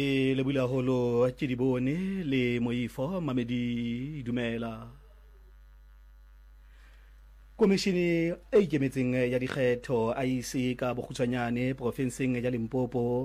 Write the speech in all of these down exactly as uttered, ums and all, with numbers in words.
Le bula holo a Chidibone, le Moifo, Mamedi Dumela. Komishini e ikemetseng ya dikgetho I C ka bokgutshwanyane profenseng ya Limpopo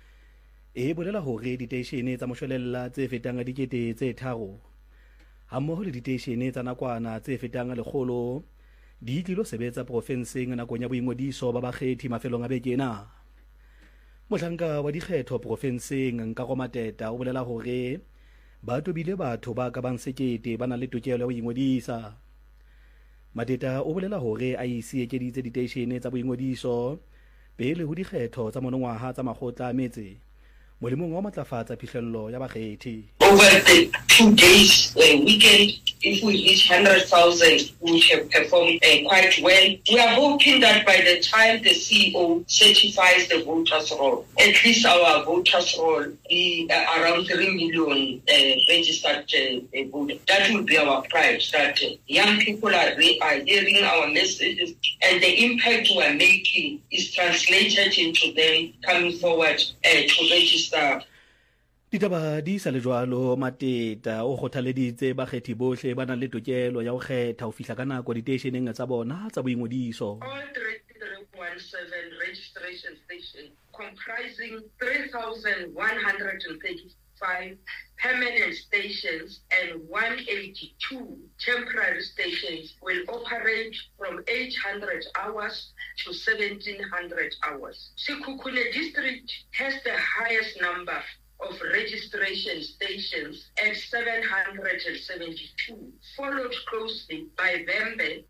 e bolela hore diteishene tsa moshwelella tse fetang dikete tse tharo hammoho le diteishene tsa nakwana tse fetang lekgolo di tlilo sebetsa profenseng nakong ya boingodiso ba bakgethi mafelong a beke ena. Mohlanka wa dikgetho profenseng Nkako Mateta o bolela hore ba tobile batho ba ka bang sekete ba na le tokelo ya ho ingodisa. Mateta o bolela hore a ise ekeditse diteishene tsa boingodiso pele ho dikgetho tsa monongwaha tsa makgotla a metse molemong wa matlafatsa phihlello ya bakgethi. Over the two days uh, weekend, if we reach one hundred thousand, we have performed uh, quite well. We are hoping that by the time the C E O certifies the voters roll, at least our voters roll be uh, around three million uh, registered uh, voters. That will be our pride, that uh, young people are, re- are hearing our messages and the impact we are making is translated into them coming forward uh, to register. Ditaba di sa le jwalo Mateta o kgothaleditse bakgethi bohle ba nang le tokelo ya ho kgetha ho fihla ka nako diteisheneng tsa bona tsa boingodiso. All three seventeen registration stations comprising three thousand one hundred thirty-five permanent stations and one hundred eighty-two temporary stations will operate from eight hundred hours to seventeen hundred hours. Sekhukhune district has the highest number of registration stations at seven hundred seventy-two, followed closely by Vembe.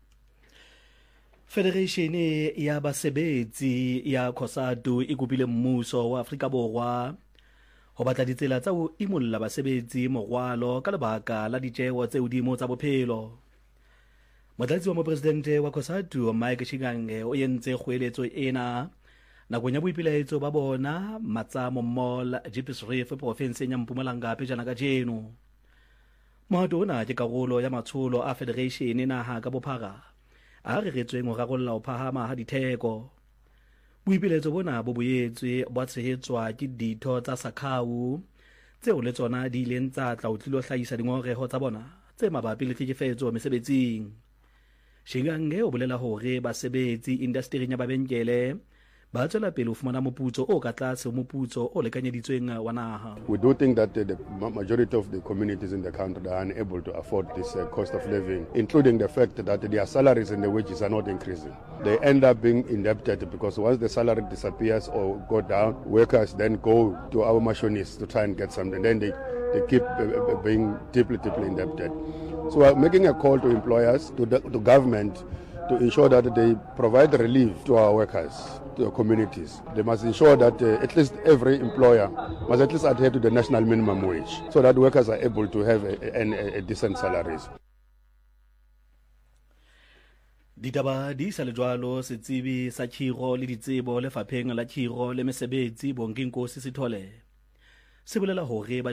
Federation ya basebetsi ya COSATU e kopile mmuso wa Afrika Borwa ho batla ditsela tsa ho imulla basebetsi morwalo ka lebaka la ditjeho tse hodimo tsa bophelo. Motlatsi wa mopresidente wa COSATU Mike Chigange o yentse kgoeletso ena nakong ya boipilaetso ba bona Matsamo Mall Jeepies Reef profenseng ya Mpumalanga pejana ka jeno. Mohato ona ke karolo ya matsholo a Federation naha ka bophara a reretsweng ho rarolla ho phahama ha ditheko. Boipilaetso bona bo boetse ba tshehetswa ke ditho tsa Sakhau tseo le tsona di ileng tsa tla o tlilo hlahisa dingoreho tsa bona tse mabapi le tlhekefetso mesebetsing. Shingange o bolela hore basebetsi industry ya babenkele ba tswela pele ho fumana moputso o ka tlase moputso o lekanyeditsweng wa naha. We do think that uh, the majority of the communities in the country are unable to afford this uh, cost of living, including the fact that their salaries and the wages are not increasing. They end up being indebted because once the salary disappears or go down, workers then go to our machinists to try and get something. Then they, they keep uh, being deeply, deeply indebted. So we're making a call to employers, to the to government, to ensure that they provide relief to our workers, to our communities. They must ensure that uh, at least every employer must at least adhere to the national minimum wage so that workers are able to have a, a, a decent salaries. Ditaba di sa le jwalo setsebi sa khiro le ditsebo le fapheng la khiro le mesebetsi Bonginkosi Sithole. Ours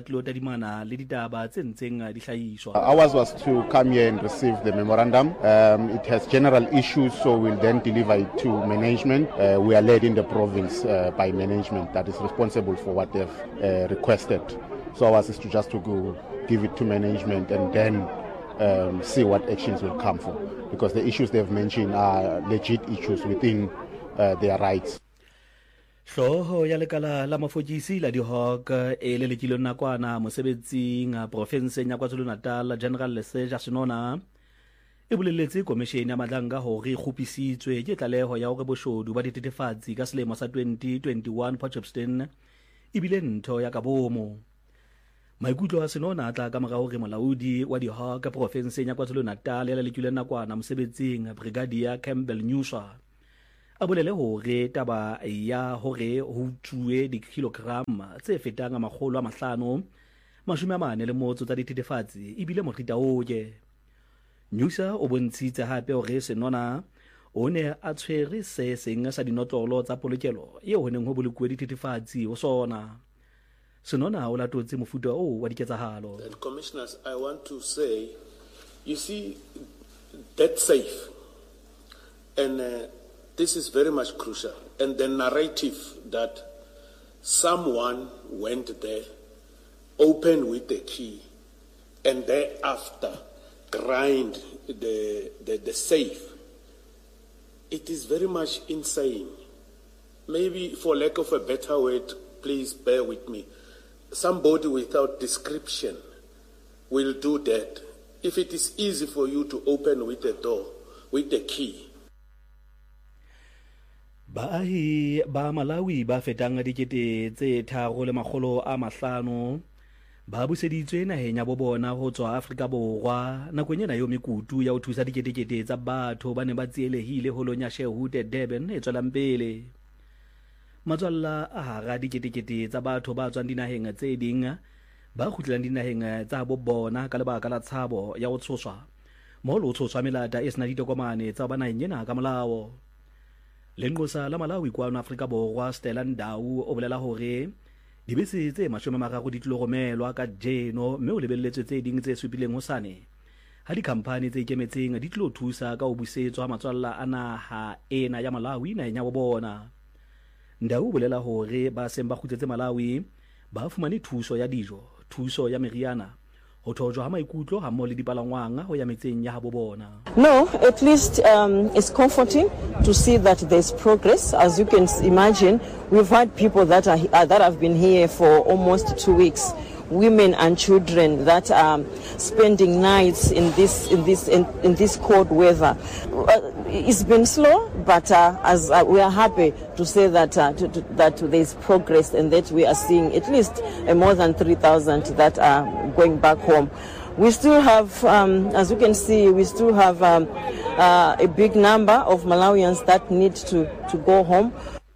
was to come here and receive the memorandum. Um, it has general issues, so we'll then deliver it to management. Uh, we are led in the province uh, by management that is responsible for what they've uh, requested. So ours is to just to go give it to management and then um, see what actions will come for, because the issues they've mentioned are legit issues within uh, their rights. Hloho ya lekala la mafokisi la dihok e le lekilo nakwana mosebetsing profenseng ya KwaZulu-Natal General Leseja Sinona e boleletse komishene ya madlanga hore kgopisitswe ke tlaleho ya hore boshodu ba ditetefatsi ka selemo sa twenty twenty-one Potchefstroom e bile ntho ya kabomo. Maikutlo a Sinona a tla ka mora hore molaodi wa dihok profenseng ya KwaZulu-Natal ya lekilo nakwana mosebetsing Brigadier Campbell Nyusha a bolele hore taba ya hore ho tsuwe dikilogram tse fetang makgolo a mahlano mashome a mane le motso tsa dithethefatsi e bile morita oke. Nyusa o bontshitse hape hore Sinona o ne a tshwere se seng sa dinotlolo tsa polokelo eo ho neng ho bolekuwe dithethefatsi ho sona. Sinona o latotse mofuta o wa diketsahalo. And commissioners, I want to say, you see, that's safe. And uh, this is very much crucial. And the narrative that someone went there, opened with the key, and thereafter grind the, the, the safe. It is very much insane. Maybe for lack of a better word, please bear with me. Somebody without description will do that. If it is easy for you to open with the door, with the key. Baahi ba Malawi ba fetang dikete tse tharo le makgolo a mahlano ba buseditswe naheng ya bobona ho tswa Afrika Borwa nakong ena yo mekutu ya ho thusa diketekete tsa batho ba ne ba tsielehile holong ya Sherwood Durban e tswelang pele. Matswalla a hara diketekete tsa batho ba tswang dinaheng tse ding ba khutlang dinaheng tsa bobona ka lebaka la tshabo ya ho tshoswa mo lo tshoswa melata e sena ditokomane tsa bana nyena ka molao. Lengosa la Malawi kwa Afrika Borwa Stella Ndau o bolela hore dibese tse mashome mararo di tlo romelwa ka jeno mme o lebelletswe tse ding tse supileng hosane ha dikhampani tse ikemetseng di tlo thusa ka ho busetswa matswalla a naha ena ya Malawi na nya bobona. Ndau o bolela hore ba semba khutsetse Malawi ba fumane thuso ya dijo, thuso ya meriana, ho thojwa ha maikutlo ha mo le dipalangwang ho ya metseng ya bobona. No, at least um, it's comforting to see that there's progress. As you can imagine, we've had people that are uh, that have been here for almost two weeks, women and children that are spending nights in this in this in, in this cold weather. Uh, it's been slow, but uh, as uh, we are happy to say that uh, to, to, that there's progress and that we are seeing at least uh, more than three thousand that are going back home. We still have, um, as you can see, we still have um, uh, a big number of Malawians that need to, to go home.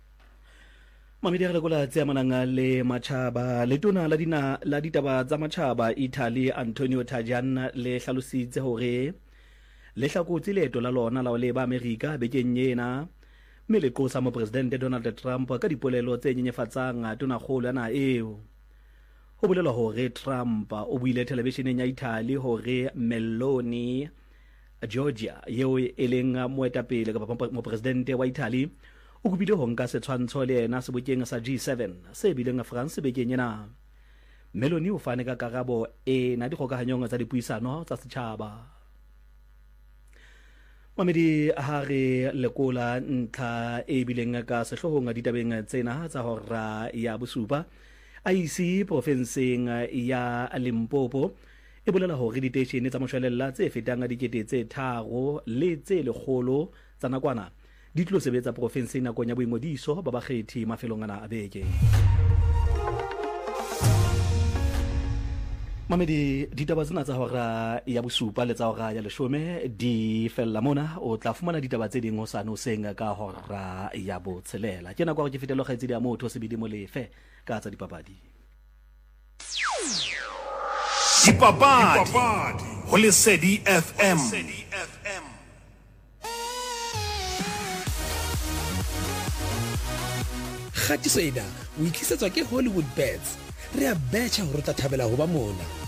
Mamedi re gola tse mananga le machaba le tona la dina la ditaba tsa machaba Italy Antonio Tajani le hlalositse hore le hlakotse leeto la lona la le ba America bekeng yena mme le qosa mo president Donald Trump ka dipolelo tse nyenyefatsang tona kgolo na eo. Ho bolela hore Trump o buile televisioneng ya Italy hore Meloni Georgia yeo e leng moetapele ka mo president wa Italy o kupile ho nka setshwantsho le ena sebokeng sa G seven se bileng France bekeng yena. Meloni o fane ka karabo e na dikgokahanyong tsa dipuisano tsa setjhaba. Mamedi hare lekola ntlha e bileng ka sehlohong ditabeng tsena tsa hora ya bosupa a isi profenseng ya Limpopo e bolela hore diteshene tsa moshwelella tse fetang dikete tse tharo le tse lekgolo tsa nakwana di tlo sebetsa profenseng nakong ya boingodiso ba bakgethi mafelong ana a beke. Mamedi ditaba tsena tsa hora ya bosupa le tsa hora ya leshome di fella mona o tla fumana ditaba tse ding ho sa no senga ka hora ya botshelela. Ke nako ke fetelo kgaitsi ya motho se bidi molefe ka tsa dipapadi. Dipapadi ho Lesedi F M. Khatiso ena o itlisetswa ke Hollywood Bets. Re a betcha hore o tla thabela ho ba mona.